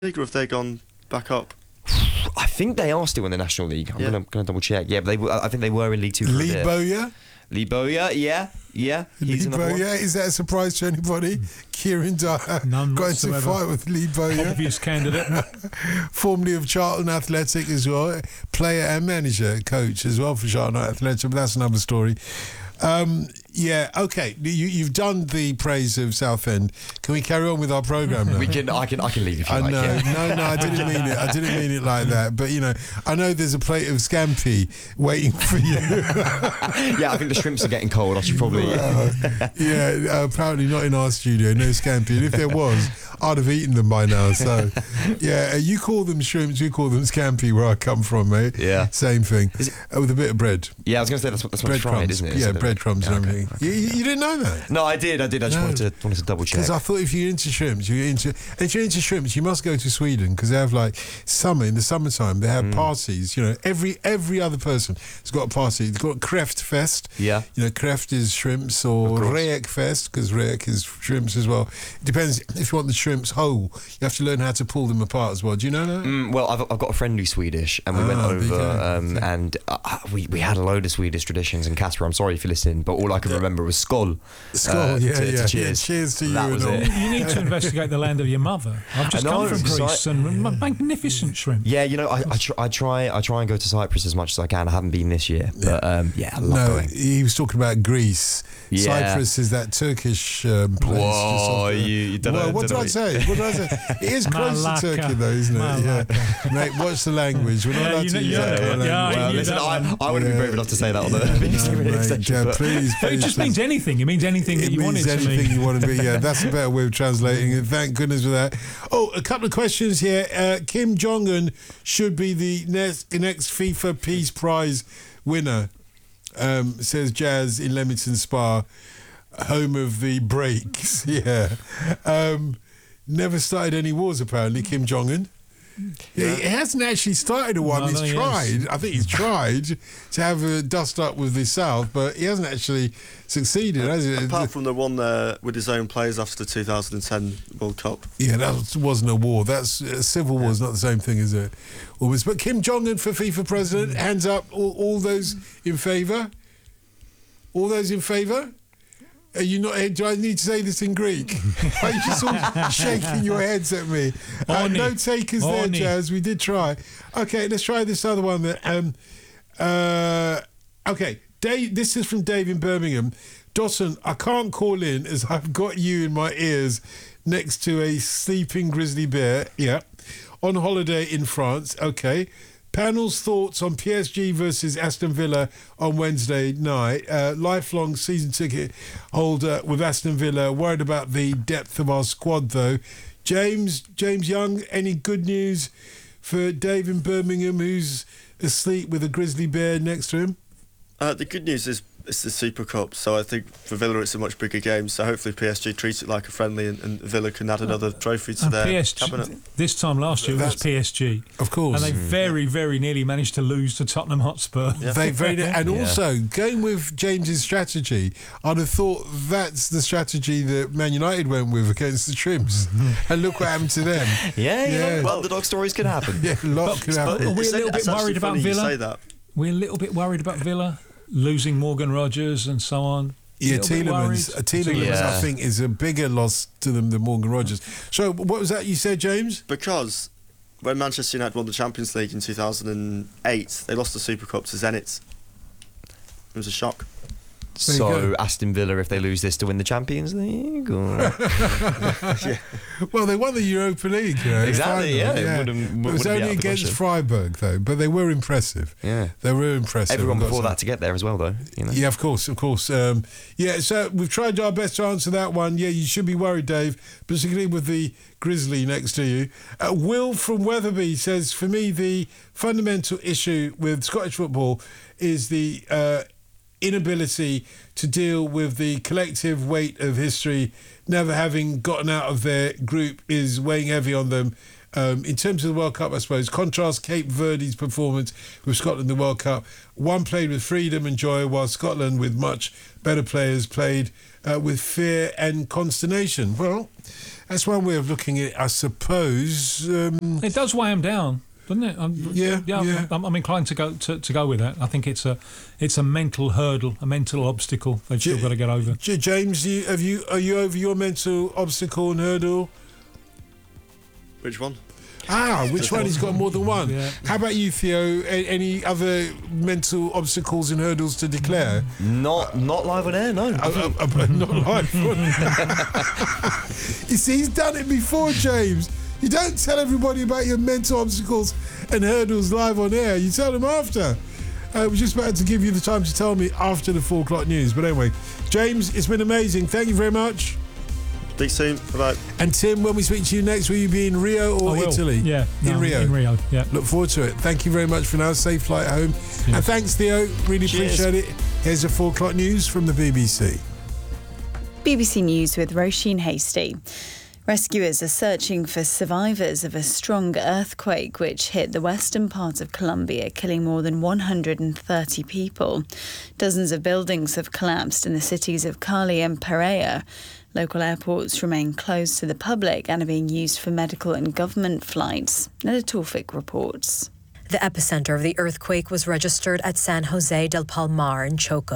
League, or have they gone back up? I think they are still in the National League. I'm going to double check. Yeah, but I think they were in League Two. Lee Bowyer? Lee Bowyer, yeah. Lee Bowyer, is that a surprise to anybody? Kieran Dyer got into a fight with Lee Bowyer. Obvious candidate. Formerly of Charlton Athletic as well. Player and manager, coach as well for Charlton Athletic, but that's another story. Yeah, okay. You've done the praise of Southend. Can we carry on with our programme now? I can leave if you like. No, I didn't mean it. I didn't mean it like that. But I know there's a plate of scampi waiting for you. Yeah, I think the shrimps are getting cold. I should probably. Apparently not in our studio. No scampi. And if there was, I'd have eaten them by now. So, yeah, you call them shrimps, we call them scampi where I come from, mate. Yeah, same thing. With a bit of bread. Yeah, I was going to say that's what's fried, isn't it? Yeah, breadcrumbs and everything. Okay. You didn't know that? No, I did. I just wanted to double check. Because I thought if you're into shrimps, if you're into shrimps, you must go to Sweden because they have in the summertime they have parties. Every other person has got a party. They've got Kräftfest. Yeah. Kräft is shrimps, or Räkfest because Räk is shrimps as well. It depends if you want the shrimps whole. You have to learn how to pull them apart as well. Do you know that? Well, I've got a friend who's Swedish, and we went over and we had a load of Swedish traditions. And Casper, I'm sorry if you're listening, but all I can remember was skål. Skål, to cheers. Yeah, cheers to you. That was it. You need to investigate the land of your mother. I've just come from Greece and magnificent shrimp. Yeah, I try and go to Cyprus as much as I can. I haven't been this year, but I love going. He was talking about Greece. Yeah. Cyprus is that Turkish place. Whoa, you don't know. What did I say? It is close to Turkey, though, isn't it? Yeah. Mate, watch the language. We're not allowed to use that kind of language. Well, listen, I wouldn't be brave enough to say that on the please. It just means anything. It means anything that you want it to mean. It means anything you want to be. Yeah, that's a better way of translating it. Thank goodness for that. Oh, a couple of questions here. Kim Jong-un should be the next FIFA Peace Prize winner, says Jazz in Leamington Spa, home of the breaks. Yeah. Never started any wars, apparently, Kim Jong-un. Yeah. He hasn't actually started a one. He's tried. I think he's tried to have a dust up with the South, but he hasn't actually succeeded, has he? Apart from the one there with his own players after the 2010 World Cup. Yeah, that wasn't a war. That's a civil war. Is not the same thing, is it? Always. But Kim Jong-un for FIFA president. Hands up. All those in favour. All those in favour. Are you not? Do I need to say this in Greek? Are you just all shaking your heads at me? No takers there, Jazz. We did try. Okay, let's try this other one. Okay, Dave. This is from Dave in Birmingham. Dawson, I can't call in as I've got you in my ears next to a sleeping grizzly bear. Yeah, on holiday in France. Okay. Panel's thoughts on PSG versus Aston Villa on Wednesday night. Lifelong season ticket holder with Aston Villa. Worried about the depth of our squad, though. James Young, any good news for Dave in Birmingham, who's asleep with a grizzly bear next to him? The good news is it's the Super Cup, so I think for Villa it's a much bigger game, so hopefully PSG treats it like a friendly and Villa can add another trophy to their cabinet. This time last year it was PSG. Of course. And they very, very nearly managed to lose to Tottenham Hotspur. Yeah. Also, going with James's strategy, I'd have thought that's the strategy that Man United went with against the Shrimps. And look what happened to them. Yeah. Well, underdog stories can happen. Yeah, a lot can happen. Are we a little bit worried about Villa? We're a little bit worried about Villa losing Morgan Rogers and so on. Yeah, Tielemans, I think, is a bigger loss to them than Morgan Rogers. So, what was that you said, James? Because when Manchester United won the Champions League in 2008, they lost the Super Cup to Zenit. It was a shock. So Aston Villa, if they lose this, to win the Champions League? Yeah. Well, they won the Europa League. Exactly, It was only against Freiburg, though, but they were impressive. Yeah. They were impressive. Everyone before that to get there as well, though. Yeah, of course. So we've tried our best to answer that one. Yeah, you should be worried, Dave, particularly with the Grizzly next to you. Will from Wetherby says, for me, the fundamental issue with Scottish football is the inability to deal with the collective weight of history. Never having gotten out of their group is weighing heavy on them, In terms of the World Cup, I suppose, contrast Cape Verde's performance with Scotland in the World Cup. One played with freedom and joy, while Scotland, with much better players, played with fear and consternation. Well, that's one way of looking at it, I suppose. It does weigh them down, doesn't it? Yeah. I'm inclined to go with that. I think it's a mental hurdle, a mental obstacle they've still got to get over. James, are you over your mental obstacle and hurdle? Which one? Which one? He's got more than one. Yeah. How about you, Theo? Any other mental obstacles and hurdles to declare? Not live on air, no. Not live on air. You see, he's done it before, James. You don't tell everybody about your mental obstacles and hurdles live on air. You tell them after. I was just about to give you the time to tell me after the 4 o'clock news. But anyway, James, it's been amazing. Thank you very much. Big team. Bye-bye. And Tim, when we speak to you next, will you be in Rio or Italy? Yeah. In Rio. In Rio, yeah. Look forward to it. Thank you very much for now. Safe flight home. Yeah. And thanks, Theo. Really appreciate it. Here's the 4 o'clock news from the BBC. BBC News with Roisin Hasty. Rescuers are searching for survivors of a strong earthquake which hit the western part of Colombia, killing more than 130 people. Dozens of buildings have collapsed in the cities of Cali and Pereira. Local airports remain closed to the public and are being used for medical and government flights. Neda Tawfik reports. The epicenter of the earthquake was registered at San Jose del Palmar in Choco.